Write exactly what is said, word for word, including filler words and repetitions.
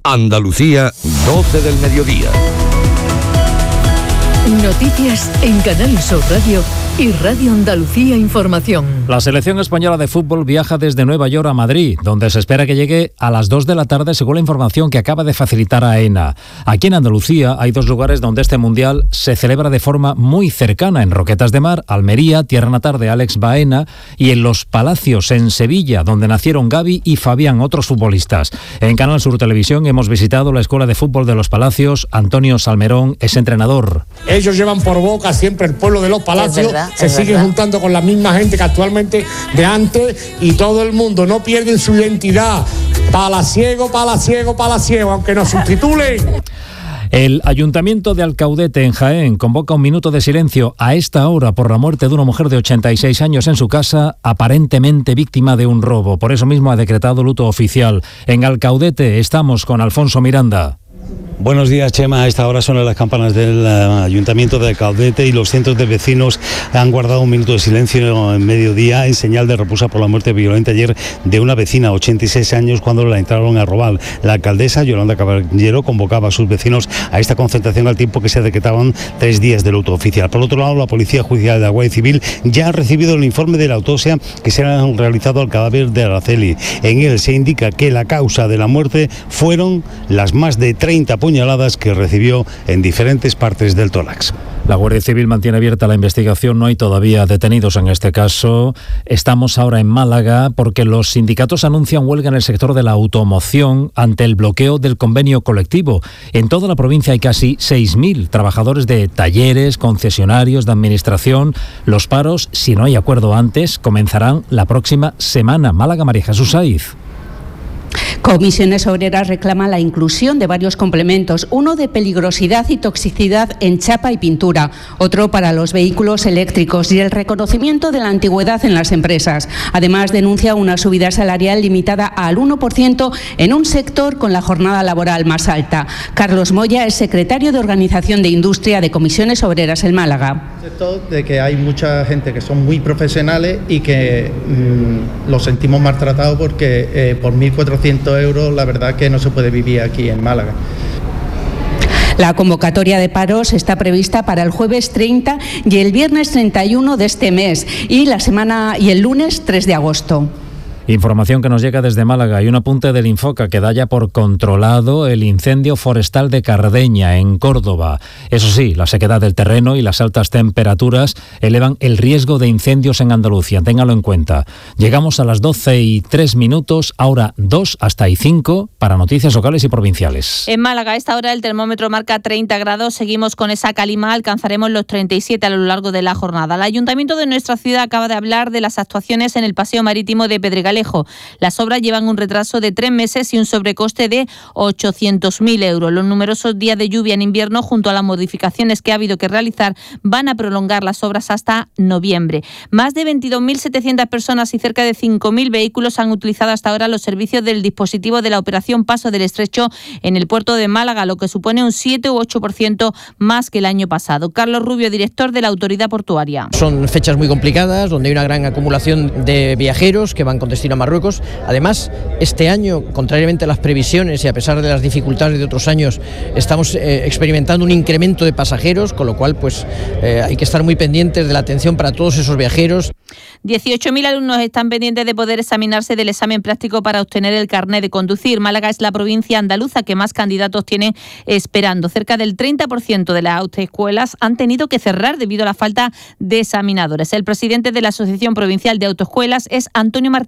Andalucía, doce del mediodía. Noticias en Canal Sur Radio y Radio Andalucía Información. La selección española de fútbol viaja desde Nueva York a Madrid, donde se espera que llegue a las dos de la tarde, según la información que acaba de facilitar AENA. Aquí en Andalucía hay dos lugares donde este mundial se celebra de forma muy cercana: en Roquetas de Mar, Almería, tierra natal de Alex Baena, y en Los Palacios, en Sevilla, donde nacieron Gaby y Fabián, otros futbolistas. En Canal Sur Televisión hemos visitado la Escuela de Fútbol de Los Palacios. Antonio Salmerón es entrenador. Ellos llevan por boca siempre el pueblo de Los Palacios, se siguen juntando con la misma gente que actualmente de antes, y todo el mundo no pierden su identidad. Palaciego, palaciego, palaciego, aunque nos subtitulen. El Ayuntamiento de Alcaudete, en Jaén, convoca un minuto de silencio a esta hora por la muerte de una mujer de ochenta y seis años en su casa, aparentemente víctima de un robo. Por eso mismo ha decretado luto oficial. En Alcaudete estamos con Alfonso Miranda. Buenos días, Chema. A esta hora suenan las campanas del uh, Ayuntamiento de Alcaudete y los cientos de vecinos han guardado un minuto de silencio en mediodía en señal de repulsa por la muerte violenta ayer de una vecina, ochenta y seis años, cuando la entraron a robar. La alcaldesa, Yolanda Caballero, convocaba a sus vecinos a esta concentración al tiempo que se decretaban tres días de luto oficial. Por otro lado, la Policía Judicial de la Guardia Civil ya ha recibido el informe de la autopsia que se ha realizado al cadáver de Araceli. En él se indica que la causa de la muerte fueron las más de treinta puñaladas que recibió en diferentes partes del tórax. La Guardia Civil mantiene abierta la investigación, no hay todavía detenidos en este caso. Estamos ahora en Málaga porque los sindicatos anuncian huelga en el sector de la automoción ante el bloqueo del convenio colectivo. En toda la provincia hay casi seis mil trabajadores de talleres, concesionarios, de administración. Los paros, si no hay acuerdo antes, comenzarán la próxima semana. Málaga, María Jesús Saiz. Comisiones Obreras reclama la inclusión de varios complementos, uno de peligrosidad y toxicidad en chapa y pintura, otro para los vehículos eléctricos y el reconocimiento de la antigüedad en las empresas. Además, denuncia una subida salarial limitada al uno por ciento en un sector con la jornada laboral más alta. Carlos Moya es secretario de Organización de Industria de Comisiones Obreras en Málaga. De que hay mucha gente que son muy profesionales y que mmm, los sentimos maltratados porque eh, por mil cuatrocientos euros la verdad que no se puede vivir aquí en Málaga. La convocatoria de paros está prevista para el jueves treinta y el viernes treinta y uno de este mes y la semana y el lunes tres de agosto. Información que nos llega desde Málaga y un apunte del Infoca que da ya por controlado el incendio forestal de Cardeña, en Córdoba. Eso sí, la sequedad del terreno y las altas temperaturas elevan el riesgo de incendios en Andalucía. Téngalo en cuenta. Llegamos a las doce y tres minutos, ahora dos hasta y cinco para noticias locales y provinciales. En Málaga, a esta hora el termómetro marca treinta grados. Seguimos con esa calima, alcanzaremos los treinta y siete a lo largo de la jornada. El ayuntamiento de nuestra ciudad acaba de hablar de las actuaciones en el paseo marítimo de Pedregal. Las obras llevan un retraso de tres meses y un sobrecoste de ochocientos mil euros. Los numerosos días de lluvia en invierno, junto a las modificaciones que ha habido que realizar, van a prolongar las obras hasta noviembre. Más de veintidós mil setecientas personas y cerca de cinco mil vehículos han utilizado hasta ahora los servicios del dispositivo de la operación Paso del Estrecho en el puerto de Málaga, lo que supone un siete u ocho por ciento más que el año pasado. Carlos Rubio, director de la Autoridad Portuaria. Son fechas muy complicadas, donde hay una gran acumulación de viajeros que van con destino a Marruecos. Además, este año, contrariamente a las previsiones y a pesar de las dificultades de otros años, estamos eh, experimentando un incremento de pasajeros, con lo cual pues eh, hay que estar muy pendientes de la atención para todos esos viajeros. dieciocho mil alumnos están pendientes de poder examinarse del examen práctico para obtener el carné de conducir. Málaga es la provincia andaluza que más candidatos tiene esperando. Cerca del treinta por ciento de las autoescuelas han tenido que cerrar debido a la falta de examinadores. El presidente de la Asociación Provincial de Autoescuelas es Antonio Martínez.